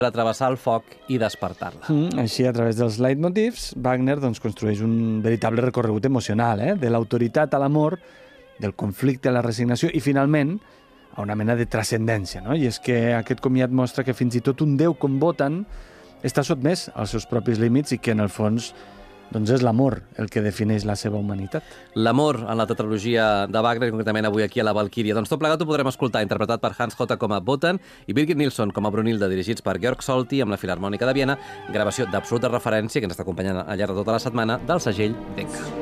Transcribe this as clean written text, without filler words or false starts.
per travessar el foc i despertar-la. Així, a través dels leitmotivs, Wagner construeix un veritable recorregut emocional, de l'autoritat a l'amor, del conflicte a la resignació i, finalment, a una mena de transcendència. I és que aquest comiat mostra que fins i tot un déu com Wotan està sotmès als seus propis límits i que, en el fons, és l'amor el que defineix la seva humanitat. L'amor en la tetralogia de Wagner, concretament avui aquí a la Valquíria. Doncs tot plegat ho podrem escoltar, interpretat per Hans Hotta com a Wotan i Birgit Nilsson com a Brunhilde, dirigits per Georg Solti amb la Filharmònica de Viena, gravació d'absoluta referència que ens està acompanyant al llarg de tota la setmana del segell Decca.